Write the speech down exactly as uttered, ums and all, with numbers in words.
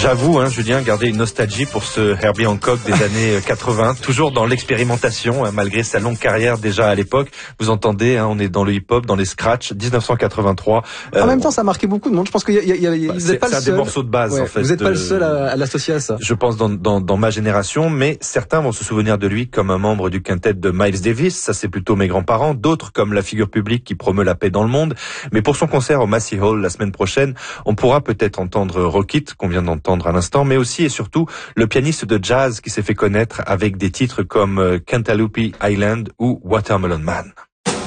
J'avoue, hein, Julien, garder une nostalgie pour ce Herbie Hancock des années quatre-vingts, toujours dans l'expérimentation, hein, malgré sa longue carrière déjà à l'époque. Vous entendez, hein, on est dans le hip-hop, dans les scratchs, dix-neuf cent quatre-vingt-trois. Euh, en même temps, ça a marqué beaucoup de monde. Je pense que y a, y a, y a, bah, vous n'êtes pas le seul. C'est un des morceaux de base, ouais, en fait. Vous n'êtes de, pas le seul à, à l'associer à ça. Je pense dans, dans, dans ma génération, mais certains vont se souvenir de lui comme un membre du quintet de Miles Davis. Ça, c'est plutôt mes grands-parents. D'autres comme la figure publique qui promeut la paix dans le monde. Mais pour son concert au Massey Hall la semaine prochaine, on pourra peut-être entendre Rockit, qu'on vient d'entendre à l'instant, mais aussi et surtout le pianiste de jazz qui s'est fait connaître avec des titres comme Cantaloupe Island ou Watermelon Man.